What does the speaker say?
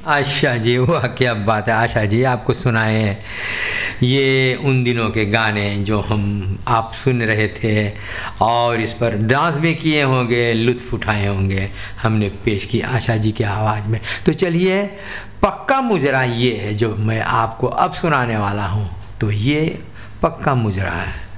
आशा जी, वाह क्या बात है आशा जी, आपको सुनाए हैं ये उन दिनों के गाने जो हम आप सुन रहे थे और इस पर डांस भी किए होंगे, लुत्फ़ उठाए होंगे। हमने पेश की आशा जी की आवाज़ में। तो चलिए, पक्का मुजरा ये है जो मैं आपको अब सुनाने वाला हूँ। तो ये पक्का मुजरा है।